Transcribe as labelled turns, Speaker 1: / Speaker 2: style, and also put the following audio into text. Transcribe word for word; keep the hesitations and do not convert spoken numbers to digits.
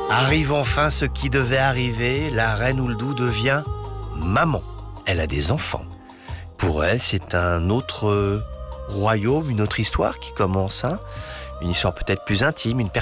Speaker 1: Arrive enfin ce qui devait arriver, la reine Ouldou devient maman. Elle a des enfants. Pour elle, c'est un autre royaume, une autre histoire qui commence, hein. Une histoire peut-être plus intime, une personne